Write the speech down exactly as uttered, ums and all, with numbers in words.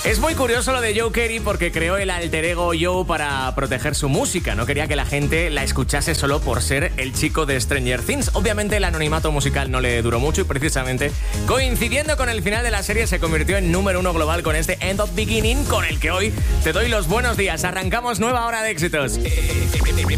Es muy curioso lo de Joe Carey porque creó el alter ego Joe para proteger su música. No quería que la gente la escuchase solo por ser el chico de Stranger Things. Obviamente el anonimato musical no le duró mucho y precisamente coincidiendo con el final de la serie se convirtió en número uno global con este End of Beginning, con el que hoy te doy los buenos días. Arrancamos nueva hora de éxitos.